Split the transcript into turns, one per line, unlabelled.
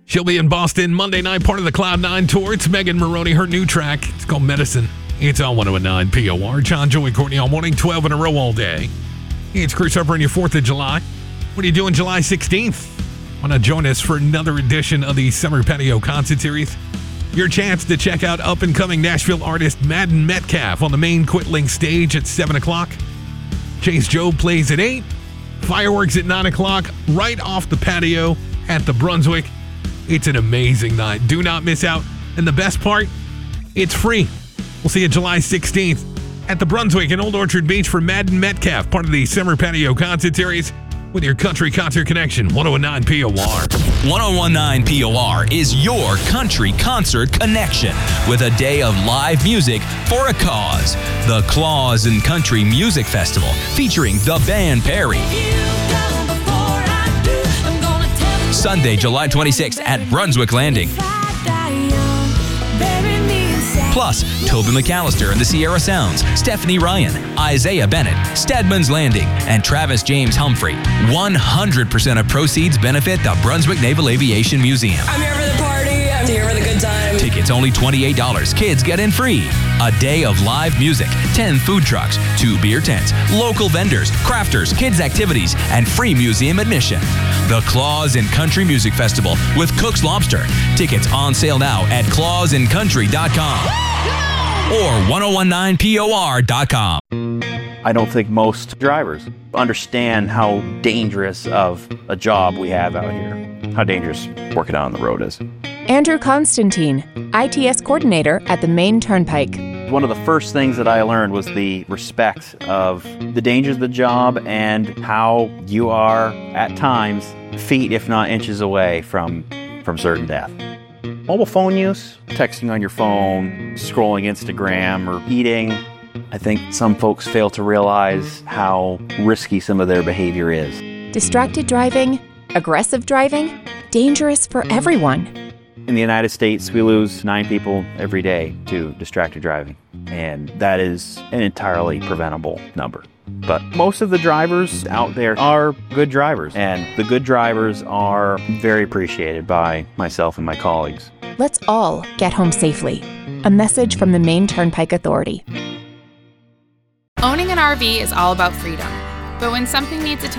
She'll be in Boston Monday night, part of the Cloud9 tour. It's Megan Moroney, her new track. It's called Medicine. It's on 109 POR. John, Joey, Courtney on morning, 12 in a row all day. It's Chris Harper on your 4th of July. What are you doing July 16th? Want to join us for another edition of the Summer Patio Concert Series? Your chance to check out up-and-coming Nashville artist Madden Metcalf on the main Quitling stage at 7 o'clock. Chase Joe plays at 8. Fireworks at 9 o'clock right off the patio at the Brunswick. It's an amazing night. Do not miss out. And the best part, it's free. We'll see you July 16th at the Brunswick in Old Orchard Beach for Madden Metcalf, part of the Summer Patio Concert Series with your country concert connection, 1019 POR.
1019 POR is your country concert connection with a day of live music for a cause. The Claus and Country Music Festival featuring the band Perry. Sunday, July 26th at Brunswick Landing. Plus, Toby McAllister and the Sierra Sounds, Stephanie Ryan, Isaiah Bennett, Stedman's Landing, and Travis James Humphrey. 100% of proceeds benefit the Brunswick Naval Aviation Museum.
I'm here for the party. I'm here for the good time.
Tickets only $28. Kids get in free. A day of live music, 10 food trucks, 2 beer tents, local vendors, crafters, kids' activities, and free museum admission. The Claus and Country Music Festival with Cook's Lobster. Tickets on sale now at clausandcountry.com or 1019POR.com.
I don't think most drivers understand how dangerous of a job we have out here, how dangerous working out on the road is.
Andrew Constantine, ITS coordinator at the Maine Turnpike.
One of the first things that I learned was the respect of the dangers of the job and how you are, at times, feet if not inches away from certain death. Mobile phone use, texting on your phone, scrolling Instagram, or eating. I think some folks fail to realize how risky some of their behavior is.
Distracted driving, aggressive driving, dangerous for everyone.
In the United States, we lose 9 people every day to distracted driving, and that is an entirely preventable number. But most of the drivers out there are good drivers, and the good drivers are very appreciated by myself and my colleagues.
Let's all get home safely. A message from the Maine Turnpike Authority.
Owning an RV is all about freedom, but when something needs attention,